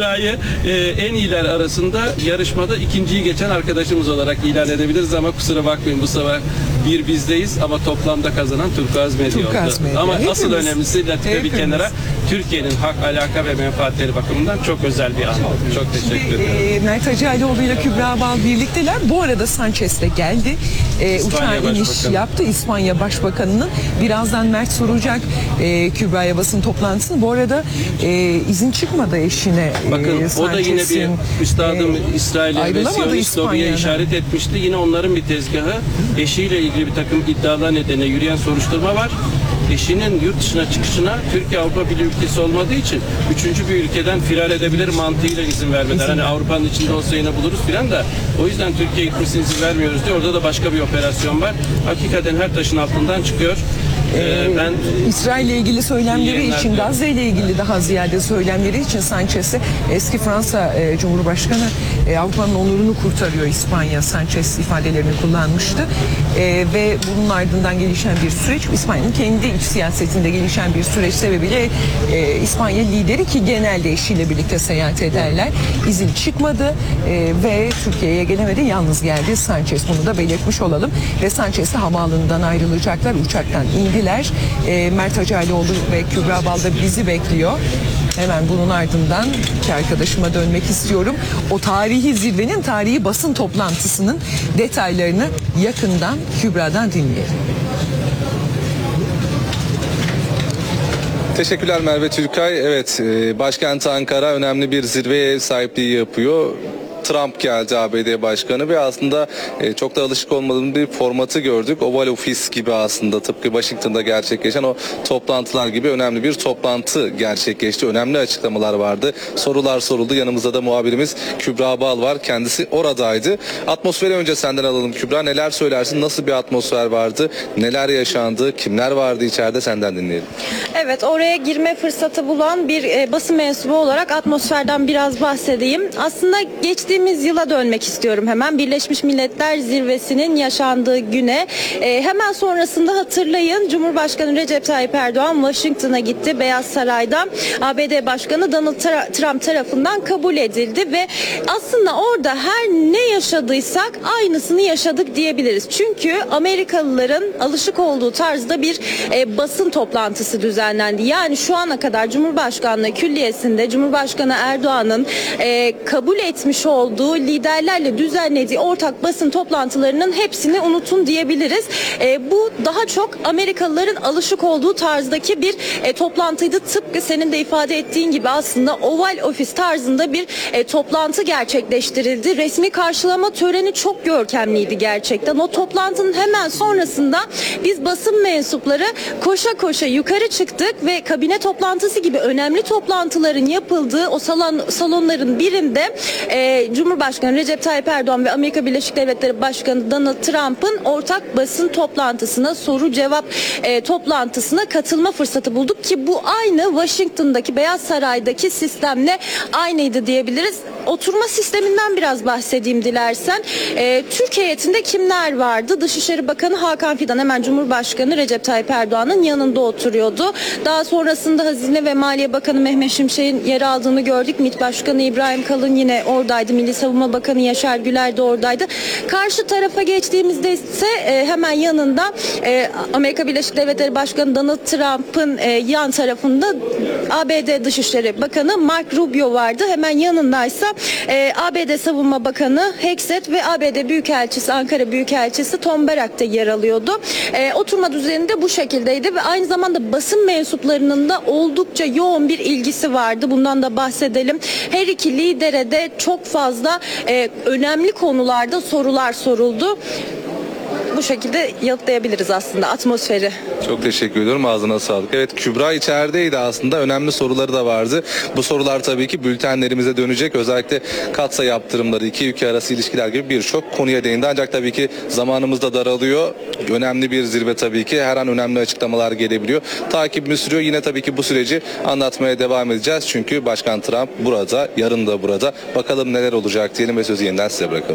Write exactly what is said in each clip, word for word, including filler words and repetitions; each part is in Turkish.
Kübra'yı e, en iyiler arasında yarışmada ikinciyi geçen arkadaşımız olarak ilan edebiliriz ama kusura bakmayın, bu sefer bir bizdeyiz ama toplamda kazanan Turkuaz Medya Turkuaz oldu. Medya. Ama Hepimiz. asıl önemlisi Latife bir Hepimiz. kenara, Türkiye'nin hak, alaka ve menfaatleri bakımından çok özel bir an. Çok teşekkür ederim. E, Mert Hacıalioğlu ile Kübra Bal birlikteler. Bu arada Sanchez de geldi. E, uçağa iniş Başbakanı. yaptı. İspanya Başbakanı'nın. Birazdan Mert soracak e, Kübra'ya basın toplantısını. Bu arada e, izin çıkmadı eşine. Bakın e, o da yine bir üstadım e, İsrail'e ve ayrılamadı Siyonist lobiye İspanya'dan. işaret etmişti. Yine onların bir tezgahı. Eşiyle ilgili bir takım iddialar nedeniyle yürüyen soruşturma var. Eşinin yurt dışına çıkışına Türkiye Avrupa Birliği ülkesi olmadığı için üçüncü bir ülkeden firar edebilir mantığıyla izin vermediler. Hani Avrupa'nın içinde olsa yine buluruz filan da, o yüzden Türkiye gitmesine izin vermiyoruz diye. Orada da başka bir operasyon var. Hakikaten her taşın altından çıkıyor. Ee, ben İsrail ile ilgili söylemleri İyi için, yayınlar Gazze ile ilgili daha ziyade söylemleri için Sanchez'i eski Fransa e, Cumhurbaşkanı e, Avrupa'nın onurunu kurtarıyor İspanya, Sanchez ifadelerini kullanmıştı. E, ve bunun ardından gelişen bir süreç, İspanya'nın kendi iç siyasetinde gelişen bir süreç sebebiyle e, İspanya lideri, ki genelde eşiyle birlikte seyahat ederler, izin çıkmadı e, ve Türkiye'ye gelemedi, yalnız geldi Sanchez. Bunu da belirtmiş olalım. Ve Sanchez de havaalanından ayrılacaklar, uçaktan indiler. E, Mert Hacıalioğlu ve Kübra Bal da bizi bekliyor. Hemen bunun ardından iki arkadaşıma dönmek istiyorum. O tarihi zirvenin, tarihi basın toplantısının detaylarını yakından Kübra'dan dinleyelim. Teşekkürler Merve Türkay. Evet, e, başkent Ankara önemli bir zirveye ev sahipliği yapıyor. Trump geldi, A B D Başkanı, ve aslında e, çok da alışık olmadığımız bir formatı gördük. Oval Ofis gibi, aslında tıpkı Washington'da gerçekleşen o toplantılar gibi önemli bir toplantı gerçekleşti. Önemli açıklamalar vardı. Sorular soruldu. Yanımızda da muhabirimiz Kübra Bal var. Kendisi oradaydı. Atmosferi önce senden alalım Kübra. Neler söylersin? Nasıl bir atmosfer vardı? Neler yaşandı? Kimler vardı içeride? Senden dinleyelim. Evet, oraya girme fırsatı bulan bir e, basın mensubu olarak atmosferden biraz bahsedeyim. Aslında geçtiğimiz yıla dönmek istiyorum hemen. Birleşmiş Milletler Zirvesi'nin yaşandığı güne. E, hemen sonrasında hatırlayın, Cumhurbaşkanı Recep Tayyip Erdoğan Washington'a gitti. Beyaz Saray'da A B D Başkanı Donald Trump tarafından kabul edildi ve aslında orada her ne yaşadıysak aynısını yaşadık diyebiliriz. Çünkü Amerikalıların alışık olduğu tarzda bir e, basın toplantısı düzenlendi. Yani şu ana kadar Cumhurbaşkanlığı Külliyesi'nde Cumhurbaşkanı Erdoğan'ın e, kabul etmiş olduğu liderlerle düzenlediği ortak basın toplantılarının hepsini unutun diyebiliriz. E, bu daha çok Amerikalıların alışık olduğu tarzdaki bir e, toplantıydı. Tıpkı senin de ifade ettiğin gibi aslında Oval Ofis tarzında bir e, toplantı gerçekleştirildi. Resmi karşılama töreni çok görkemliydi gerçekten. O toplantının hemen sonrasında biz basın mensupları koşa koşa yukarı çıktık ve kabine toplantısı gibi önemli toplantıların yapıldığı o salon, salonların birinde e, Cumhurbaşkanı Recep Tayyip Erdoğan ve Amerika Birleşik Devletleri Başkanı Donald Trump'ın ortak basın toplantısına, soru cevap e, toplantısına katılma fırsatı bulduk ki bu aynı Washington'daki Beyaz Saray'daki sistemle aynıydı diyebiliriz. Oturma sisteminden biraz bahsedeyim dilersen. E, Türkiye heyetinde kimler vardı? Dışişleri Bakanı Hakan Fidan hemen Cumhurbaşkanı Recep Tayyip Erdoğan'ın yanında oturuyordu. Daha sonrasında Hazine ve Maliye Bakanı Mehmet Şimşek'in yer aldığını gördük. MİT Başkanı İbrahim Kalın yine oradaydı. Milli Savunma Bakanı Yaşar Güler de oradaydı. Karşı tarafa geçtiğimizde ise e, hemen yanında e, Amerika Birleşik Devletleri Başkanı Donald Trump'ın e, yan tarafında A B D Dışişleri Bakanı Mark Rubio vardı. Hemen yanındaysa e, A B D Savunma Bakanı Hexet ve A B D Büyükelçisi, Ankara Büyükelçisi Tom Barak da yer alıyordu. E, oturma düzeni de bu şekildeydi ve aynı zamanda basın mensuplarının da oldukça yoğun bir ilgisi vardı. Bundan da bahsedelim. Her iki lidere de çok fazla e, önemli konularda sorular soruldu. Bu şekilde yanıtlayabiliriz aslında atmosferi. Çok teşekkür ediyorum. Ağzına sağlık. Evet, Kübra içerideydi aslında. Önemli soruları da vardı. Bu sorular tabii ki bültenlerimize dönecek. Özellikle katsa yaptırımları, iki ülke arası ilişkiler gibi birçok konuya değindi. Ancak tabii ki zamanımız da daralıyor. Önemli bir zirve tabii ki. Her an önemli açıklamalar gelebiliyor. Takibimiz sürüyor. Yine tabii ki bu süreci anlatmaya devam edeceğiz. Çünkü Başkan Trump burada, yarın da burada. Bakalım neler olacak diyelim ve sözü yeniden size bırakalım.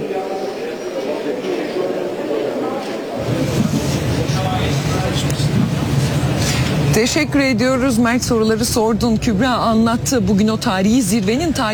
Teşekkür ediyoruz. Mert, soruları sordun. Kübra anlattı. Bugün o tarihi zirvenin tarihi